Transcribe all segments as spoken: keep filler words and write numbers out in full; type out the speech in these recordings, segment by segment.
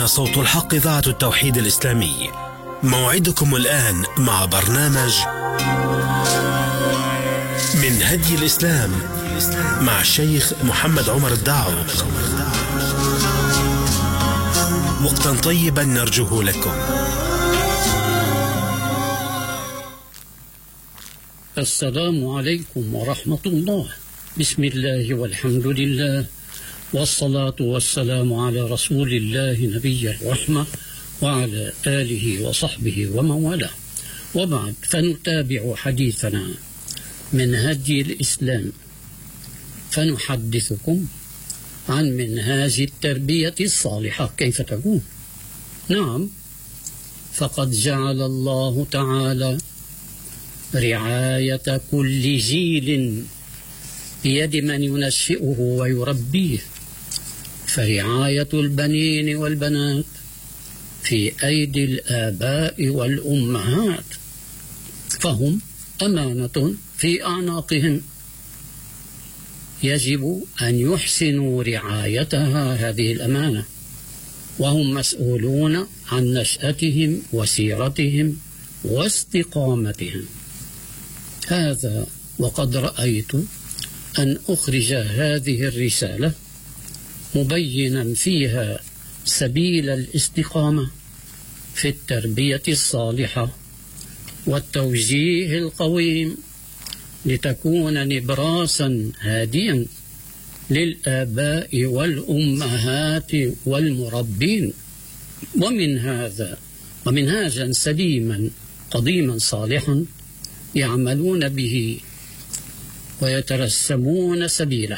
هنا صوت الحق إذاعة التوحيد الإسلامي. موعدكم الآن مع برنامج من هدي الإسلام مع الشيخ محمد عمر الدعوق. وقتا طيبا نرجوه لكم. السلام عليكم ورحمة الله. بسم الله والحمد لله والصلاة والسلام على رسول الله نبي الرحمة وعلى آله وصحبه ومن والاه، وبعد، فنتابع حديثنا من هدي الإسلام، فنحدثكم عن منهاج التربية الصالحة كيف تكون. نعم، فقد جعل الله تعالى رعاية كل جيل بيد من ينشئه ويربيه، فرعاية البنين والبنات في أيدي الآباء والأمهات، فهم أمانة في أعناقهم، يجب أن يحسنوا رعايتها هذه الأمانة، وهم مسؤولون عن نشأتهم وسيرتهم واستقامتهم. هذا وقد رأيت أن أخرج هذه الرسالة مبينا فيها سبيل الاستقامة في التربية الصالحة والتوجيه القويم، لتكون نبراسا هاديا للآباء والأمهات والمربين، ومن هذا ومنهاجا سليما قديما صالحا يعملون به ويترسمون سبيله.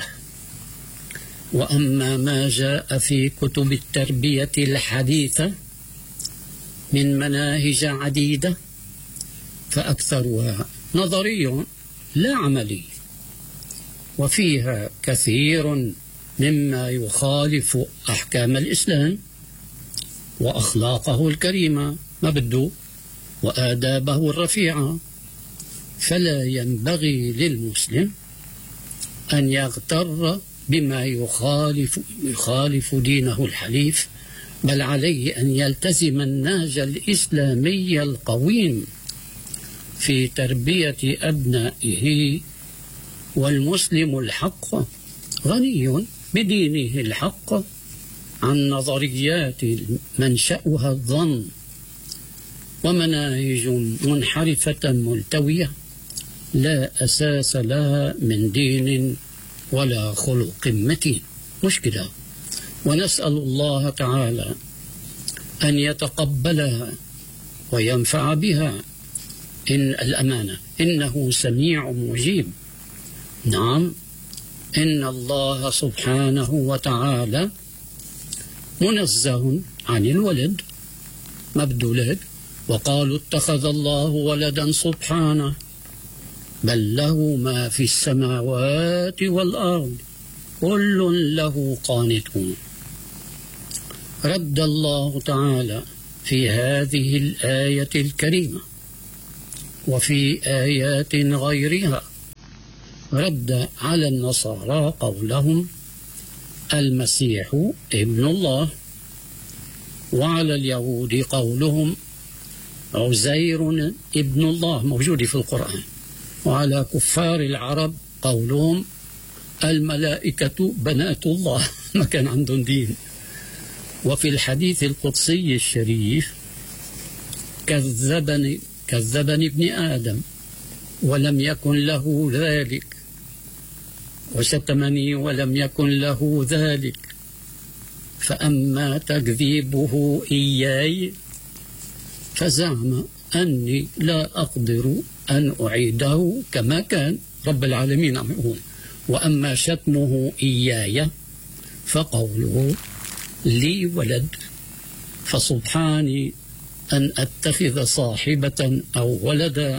وأما ما جاء في كتب التربية الحديثة من مناهج عديدة فأكثرها نظري لا عملي، وفيها كثير مما يخالف أحكام الإسلام وأخلاقه الكريمة ما بده وآدابه الرفيعة، فلا ينبغي للمسلم أن يغتر بما يخالف يخالف دينه الحنيف، بل عليه أن يلتزم النهج الإسلامي القويم في تربية أبنائه. والمسلم الحق غني بدينه الحق عن نظريات منشأها الظن ومناهج منحرفة ملتوية لا أساس لها من دين ولا خلق متين. مشكلة، ونسأل الله تعالى أن يتقبلها وينفع بها إن الأمانة إنه سميع مجيب. نعم، إن الله سبحانه وتعالى منزه عن الولد مبدولد، وقالوا اتخذ الله ولدا سبحانه، بل له ما في السماوات والأرض كل له قانتون. رد الله تعالى في هذه الآية الكريمة وفي آيات غيرها رد على النصارى قولهم المسيح ابن الله، وعلى اليهود قولهم عزير ابن الله موجود في القرآن، وعلى كفار العرب قولهم الملائكة بنات الله ما كان عندهم دين. وفي الحديث القدسي الشريف كذبني كذبني ابن آدم ولم يكن له ذلك، وشتمني ولم يكن له ذلك، فأما تكذيبه إياي فزعم أني لا أقدر أن أعيده كما كان، رب العالمين عم يقول، وأما شتمه إياي فقوله لي ولد، فسبحاني أن أتخذ صاحبة أو ولدا.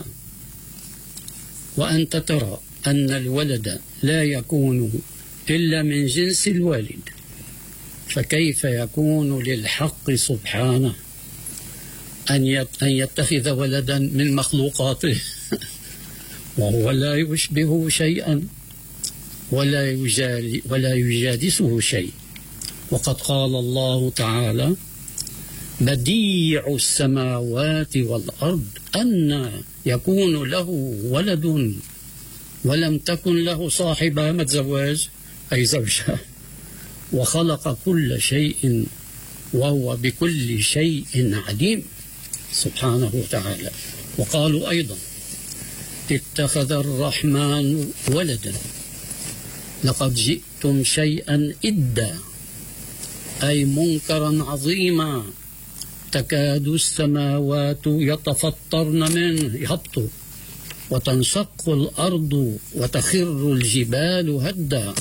وأنت ترى أن الولد لا يكون إلا من جنس الوالد، فكيف يكون للحق سبحانه أن يتخذ ولدا من مخلوقاته وهو لا يشبهه شيئا ولا يجالي ولا يجادسه شيء. وقد قال الله تعالى بديع السماوات والأرض أن يكون له ولد ولم تكن له صاحبة، ما تزوج أي زوجها، وخلق كل شيء وهو بكل شيء عليم سبحانه وتعالى. وقالوا أيضا اتخذ الرحمن ولدا لقد جئتم شيئا إدا، أي منكرا عظيما، تكاد السماوات يتفطرن منه، يهبطوا، وتنشق الأرض وتخر الجبال هدا،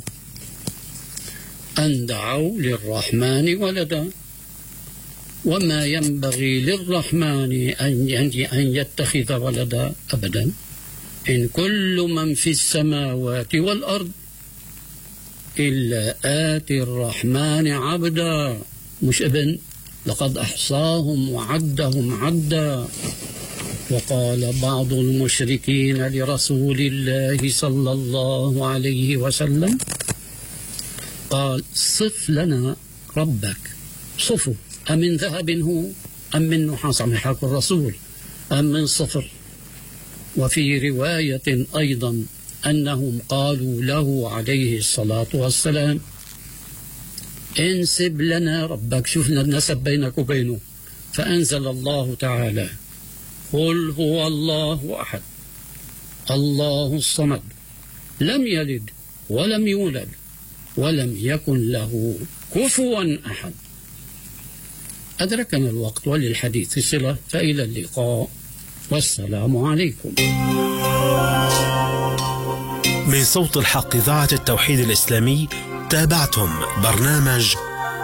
أن دعوا للرحمن ولدا، وما ينبغي للرحمن أن يتخذ ولدا أبدا، إن كل من في السماوات والأرض إلا آتي الرحمن عبدا، مش ابن، لقد أحصاهم وعدهم عدا. وقال بعض المشركين لرسول الله صلى الله عليه وسلم، قال صف لنا ربك، صفه، أمن ذهب هو أم من نحاس، عم يحكي الرسول، أم من صفر. وفي رواية أيضا أنهم قالوا له عليه الصلاة والسلام انسب لنا ربك، شوف لنا النسب بينك وبينه. فأنزل الله تعالى قل هو الله أحد الله الصمد لم يلد ولم يولد ولم يكن له كفوا أحد. أدركنا الوقت وللحديث صلة، فإلى اللقاء والسلام عليكم. من صوت الحق إذاعة التوحيد الإسلامي تابعتم برنامج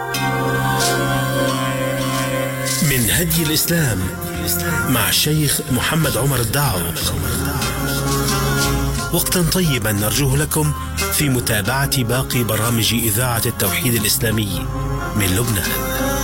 من هدي الإسلام مع الشيخ محمد عمر الداعو. وقتا طيبا نرجوه لكم في متابعة باقي برامج إذاعة التوحيد الإسلامي من لبنان.